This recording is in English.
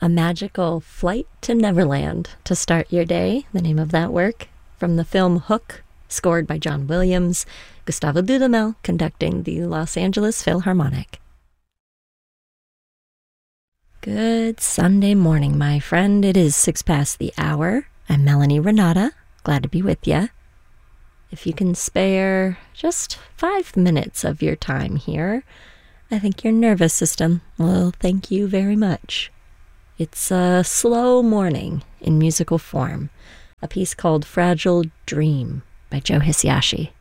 A Magical Flight to Neverland to start your day, the name of that work, from the film Hook, scored by John Williams, Gustavo Dudamel conducting the Los Angeles Philharmonic. Good Sunday morning, my friend. It is 6 past the hour. I'm Melanie Renata. Glad to be with you. If you can spare just 5 minutes of your time here, I think your nervous system will thank you very much. It's a slow morning in musical form, a piece called Fragile Dream by Joe Hisaishi.